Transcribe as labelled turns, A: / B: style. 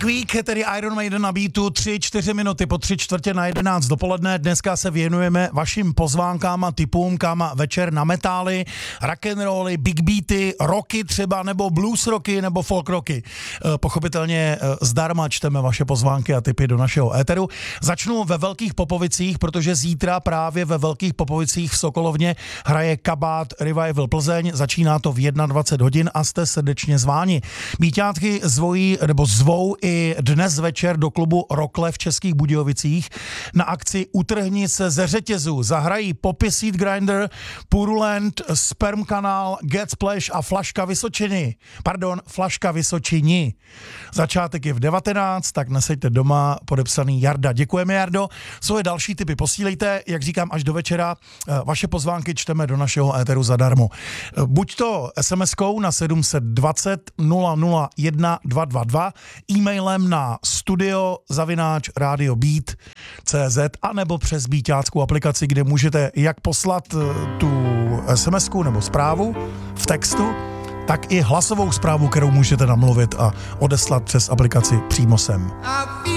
A: Manic Week, tedy Iron Maiden na beatu, 3-4 minuty po 3:45 dopoledne. Dneska se věnujeme vašim pozvánkám a tipům, kam večer na metály, rock'n'rolly, big beaty, rocky třeba, nebo blues rocky, nebo folk rocky. Pochopitelně zdarma čteme vaše pozvánky a tipy do našeho éteru. Začnu ve Velkých Popovicích, protože zítra právě ve Velkých Popovicích v Sokolovně hraje Kabát Revival Plzeň. Začíná to v 21 hodin a jste srdečně zváni. Bíťátky zvou i dnes večer do klubu Rokle v Českých Budějovicích na akci Utrhni se ze řetězu. Zahrají Poppy Seed Grinder, Purulent, Sperm Kanál, Get Splash a Flaška Vysočini. Začátek je v 19, tak neseďte doma, podepsaný Jarda. Děkujeme, Jardo. Svoje další tipy posílejte, jak říkám, až do večera. Vaše pozvánky čteme do našeho éteru zadarmo. Buď to SMS-kou na 720 001 222, e-mailem na studio@radiobeat.cz a nebo přes bíťáckou aplikaci, kde můžete jak poslat tu SMS-ku nebo zprávu v textu, tak i hlasovou zprávu, kterou můžete namluvit a odeslat přes aplikaci přímo sem.